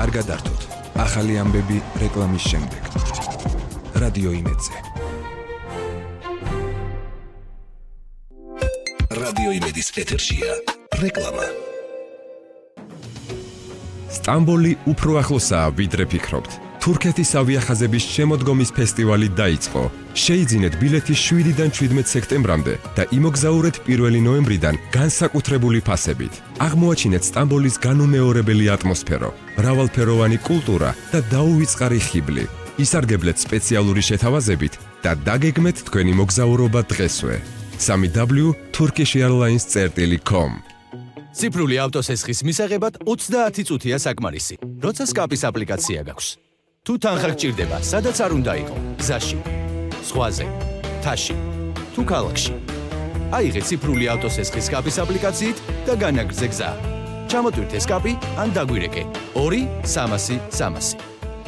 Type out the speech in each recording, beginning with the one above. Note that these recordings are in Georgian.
კარგად ართოთ. ახალი ამბები რეკლამის შემდეგ. რადიო იმედზე. რადიო იმედის ეთერშია რეკლამა. სტამბოლი უფრო ახლოსაა, ვიდრე ფიქრობთ. თურქეთის ავიახაზების შემოდგომის ფესტივალი დაიწყო. შეიძინეთ ბილეთი 7-დან 17 სექტემბრამდე და იმოგზაურეთ 1 ნოემბრიდან განსაკუთრებული ფასებით. აღმოაჩინეთ სტამბოლის განუმეორებელი ატმოსფერო, მრავალფეროვანი კულტურა და დაუვიწყარი ხიბლი. ისარგებლეთ სპეციალური შეთავაზებით და დაგეგმეთ თქვენი მოგზაურობა დღესვე. www.turkishairlines.com ციფრული ავტოსესხის მისაღებად 30 წუთია საკმარისი, როცა სკაპის აპლიკაცია გაქვს. თუ თანხა გჭირდება, სადაც არ უნდა იყო, გზაში, ზღვაზე, მთაში, თუ ქალაქში. აიღე ციფრული ავტოსესხის სკაპის აპლიკაციით და განაგრძე გზა. ჩამოტვირთე სკაპი ან დაგვირეკე 2-300-300.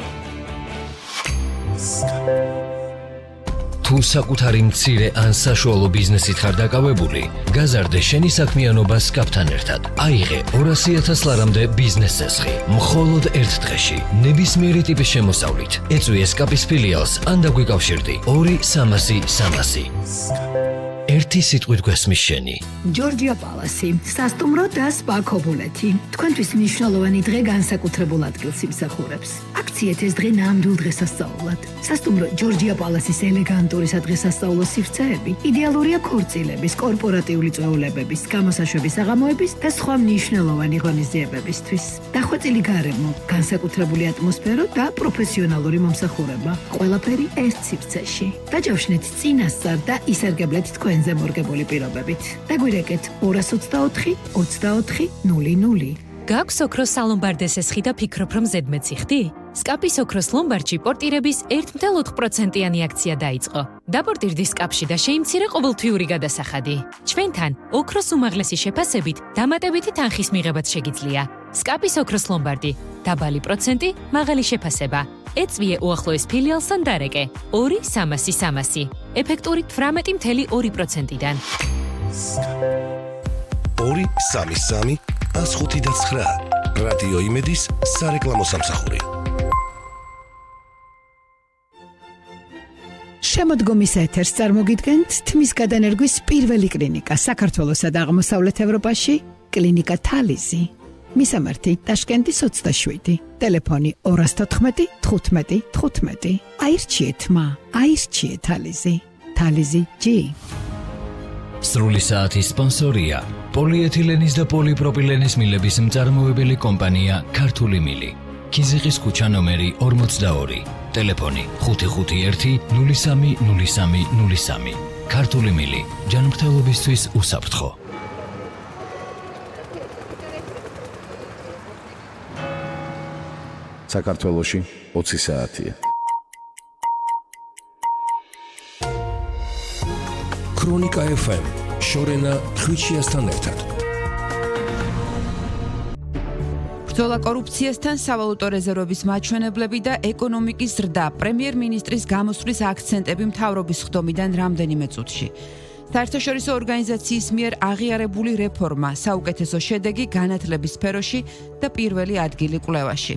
თუ საკუთარი მცირე ან საშუალო ბიზნესით ხარ დაკავებული, გაზარდე შენი საქმიანობა სკაპთან ერთად. აიღე 200,000 ლარამდე ბიზნეს წესხი, მხოლოდ ერთ დღეში, ნებისმიერი ტიპის შემოსავლით. ეწვიე სკაპის ფილიალს ან დაგვიკავშირდი 2-300-300. ერთი სიტყვით გვესმის შენი. ჯორჯია პალასი, სასტუმრო და სპა ქობულეთი. თქვენთვის მნიშვნელოვანი დღე განსაკუთრებულ ადგილს იმსახურებს. აქციეთ ეს დღე ნამდვილ დღესასწაულად. სასტუმრო ჯორჯია პალასის ელეგანტური სადღესასწაულო სივრცეები იდეალურია ქორწილების, კორპორატიული წვეულებების, გამოსაშვების საღამოების და სხვა მნიშვნელოვანი ღონისძიებებისთვის. დახვეწილი გარემო, განსაკუთრებული ატმოსფერო და პროფესიონალური მომსახურება. ყველაფერი ერთ სივრცეში. დაჯავშნეთ წინასწარ და ისარგებლეთ თქვენზე მორგებული პირობებით. დაგვირეკეთ 224-24-00. გაქვს ოქროს სალომბარდეს ესხი და ფიქრობ, რომ ზედმეტი ხდი? სკაპის ოქროს ლომბარდში პორტირების 1.8%-იანი აქცია დაიწყო. დაპორტირდი სკაპში და შეიმცირე ყოველთვიური გადასახადი. ჩვენთან ოქროს უმაღლესი შეფასებით დამატებითი თანხის მიღებაც შეგიძლია. სკაპის ოქროს ლომბარდი, დაბალი პროცენტი, მაღალი შეფასება. ეწვიე უახლოეს ფილიალს ან დარეკე 2-300-300. ეფექტური 18.2%-დან. 2-3-3-105-9 რადიო იმედის სარეკლამო სამსახური. შემოდგომის ეთერს წარმოგიდგენთ თმის გადანერგვის პირველი კლინიკა საქართველოსა და აღმოსავლეთ ევროპაში, კლინიკა თალიზი. მისამართი ტაშკენტის 27, ტელეფონი 214-15-15. აირჩიეთ აირჩიეთ თალიზი. თალიზი G. სრული საათის სპონსორია პოლიეთილენის და პოლიპროპილენის მილების მწარმოებელი კომპანია ქართული მილი. ქიზიყის ქუჩა ნომერი 42, ტელეფონი 551-03-03-03. ქართული მილი, ჯანმრთელობისთვის უსაფრთხო. საქართველოში 20 საათია. ქრონიკა FM შორენა ხვიჩიასთან ერთად. ბრძოლა კორუფციასთან, სავალუტო რეზერვების მაჩვენებლები და ეკონომიკის ზრდა. პრემიერ-მინისტრის გამოსვლის აქცენტები მთავრობის ხდომიდან რამდენიმე წუთში. საერთაშორისო ორგანიზაციის მიერ აღიარებული რეფორმა, საუკეთესო შედეგი განათლების სფეროში და პირველი ადგილი კვლევაში.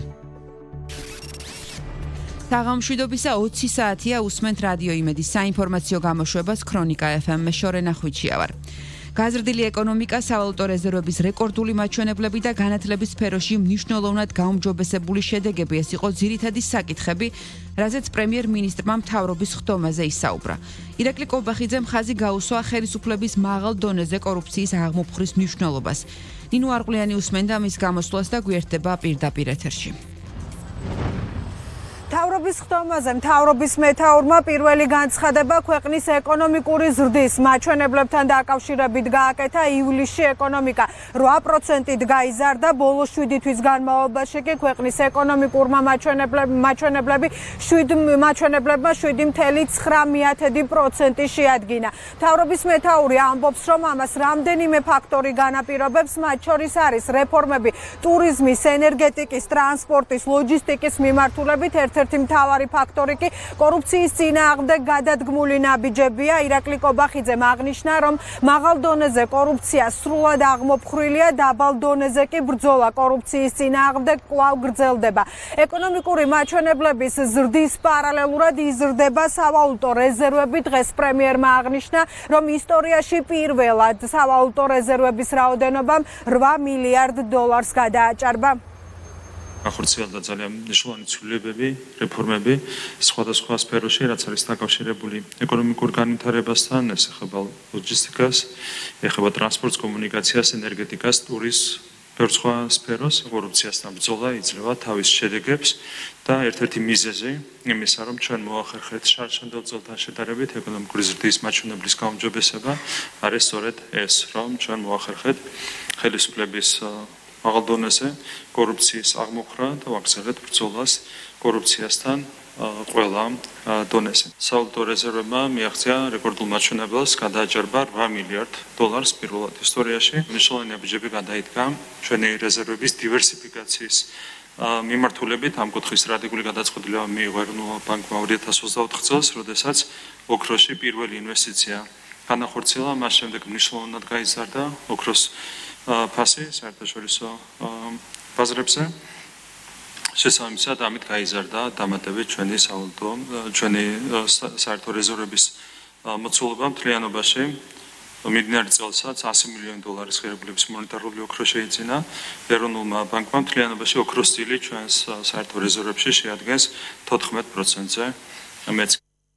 საღამოშვიდობისა 20 საათია უსმენთ რადიო იმედის საინფორმაციო გამოშვებას ქრონიკა FM-ში შორენა ხვიჩია ვარ. გაზრდილი ეკონომიკა, სავალუტო რეზერვების რეკორდული მაჩვენებლები და განათლების სფეროში მნიშვნელოვნად გაუმჯობესებული შედეგები ეს იყო ძირითადი საკითხები, რაზეც პრემიერ-მინისტრმა მთავრობის ხდომაზე ისაუბრა. ირაკლი კობახიძემ ხაზი გაუსვა ხელისუფლების მაღალ დონეზე კორუფციის აღმოფხრის მნიშვნელობას. ნინო არყლიანი უსმენდა მის გამოსვლას და გვერდება პირდაპირ ეთერში. მთავრობის ხდომაზე მთავრობის მეთაურმა პირველი განცხადება ქვეყნის ეკონომიკური ზრდის მაჩვენებლებთან დაკავშირებით გააკეთა. ივლისში ეკონომიკა 8%-ით გაიზარდა, ბოლო 7 თვის განმავლობაში კი ქვეყნის ეკონომიკურმა მაჩვენებლებმა 7.9% შეადგინა. მთავრობის მეთაური ამბობს, რომ ამას რამდენიმე ფაქტორი განაპირობებს, მათ შორის არის რეფორმები ტურიზმის, ენერგეტიკის, ტრანსპორტის, ლოჯისტიკის მიმართულებით. ერთ-ერთი მთავარი ფაქტორი კი კორუფციის წინააღმდეგ გადადგმული ნაბიჯებია. ირაკლი კობახიძემ აღნიშნა, რომ მაღალ დონეზე კორუფცია სრულად აღმოფხრილია, დაბალ დონეზე კი ბრძოლა კორუფციის წინააღმდეგ კვლავ გრძელდება. ეკონომიკური მაჩვენებლების ზრდის პარალელურად იზრდება სავალუტო რეზერვები. დღეს პრემიერმა აღნიშნა, რომ ისტორიაში პირველად სავალუტო რეზერვების რაოდენობამ $8 მილიარდ გადააჭარბა. ახორციელდა ძალიან მნიშვნელოვანი ცვლილებები, რეფორმები სხვადასხვა სფეროში, რაც არის დაკავშირებული ეკონომიკურ განვითარებასთან, ეს ეხება ლოჯისტიკას, ეხება ტრანსპორტს, კომუნიკაციას, ენერგეტიკას, ტურიზმს, ბევრ სხვა სფეროს. კორუფციასთან ბრძოლა იძლევა თავის შედეგებს და ერთ-ერთი მიზეზი იმისა, რომ ჩვენ მოახერხეთ შარშანდელ წელთან შედარებით ეკონომიკური ზრდის მაჩვენებლის გაუმჯობესება, არის სწორედ ეს, რომ ჩვენ მოახერხეთ ხელისუფლების მაღალ დონეზე კორუფციის აღმოფხვრა და ვაგრძელებთ ბრძოლას კორუფციასთან ყველა დონეზე. სავალუტო რეზერვებმა მიაღწია რეკორდულ მაჩვენებელს, გადააჭარბა $8 მილიარდ პირველად ისტორიაში. მნიშვნელოვანი ნაბიჯები გადაიდგა ჩვენი რეზერვების დივერსიფიკაციის მიმართულებით. ამ კუთხის რადიკული გადაწყვეტილება მიიღო ეროვნულ ბანკმა 2024 წელს, როდესაც ოქროში პირველი ინვესტიცია განახორციელა, მას შემდეგ მნიშვნელოვნად გაიზარდა ოქროს ფასი საერთაშორისო ბაზრებზე. შესაბამისად, ამით გაიზარდა დამატებით ჩვენი საერთო რეზერვების მოცულობა მთლიანობაში. მიმდინარე წელსაც $100 მილიონი ღირებულების მონეტარული ოქრო შეიძინა. ეროვნულმა ბანკმა მთლიანობაში ოქროს წილი ჩვენს საერთო რეზერვებში შეადგენს 14%-ზე მეც.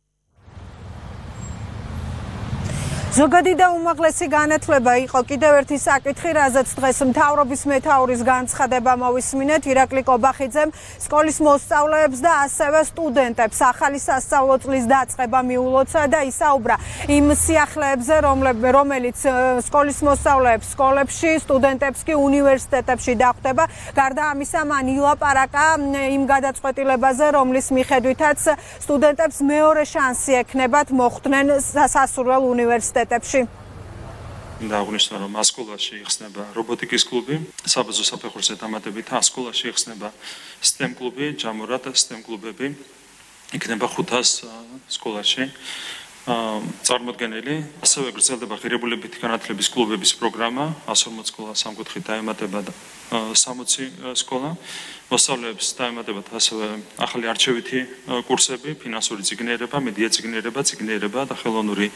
ზოგადი და უმაღლესი განათლება იყო კიდევ ერთი საკითხი, რაზეც დღეს მთავრობის მეთაურის განცხადება მოვისმინეთ. ირაკლი კობახიძემ სკოლის მოსწავლეებს და ასევე სტუდენტებს ახალი სასწავლო წლის დაწყება მიულოცა და ისაუბრა იმ სიახლეებზე, რომელიც სკოლის მოსწავლეებს სკოლებში, სტუდენტებს კი უნივერსიტეტებში დახვდება. გარდა ამისა, მან ილაპარაკა იმ გადაწყვეტილებაზე, რომლის მიხედვითაც სტუდენტებს მეორე შანსი ექნებათ მოხვდნენ სასურველ უნივერსიტეტებში. და აღნიშნა, რომ ასკოლაში იხსნება რობოტიკის კლუბი, საბაზო საფეხურზე დამატებით ასკოლაში იხსნება STEM კლუბი, ჯამურად STEM კლუბები იქნება 500 სკოლაში წარმოდგენილი. ასევე გრძელდება ღირებულებითი განათლების კლუბების პროგრამა, 140 სკოლა სამკუთხედი დაემატება და 60 სკოლა. მოსწავლეებს დაემატებათ ასევე ახალი არჩევითი კურსები, ფინანსური წიგნიერება, მედია წიგნიერება და ხელოვნური